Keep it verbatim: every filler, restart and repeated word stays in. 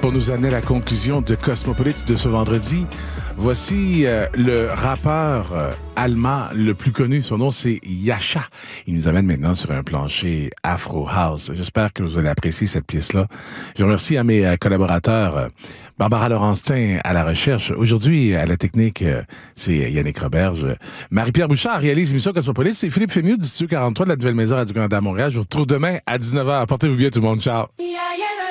pour nous amener à la conclusion de Cosmopolite de ce vendredi. Voici euh, le rappeur euh, allemand le plus connu. Son nom, c'est Yasha. Il nous amène maintenant sur un plancher Afro House. J'espère que vous allez apprécier cette pièce-là. Je remercie à mes euh, collaborateurs, euh, Barbara Laurentin à la recherche. Aujourd'hui, à la technique, euh, c'est Yannick Roberge. Marie-Pierre Bouchard réalise l'émission Cosmopolite. C'est Philippe Fémieux du Studio quarante-trois de la Nouvelle Maison Radio-Canada à Montréal. Je vous retrouve demain à dix-neuf heures. Portez-vous bien tout le monde. Ciao. Yeah.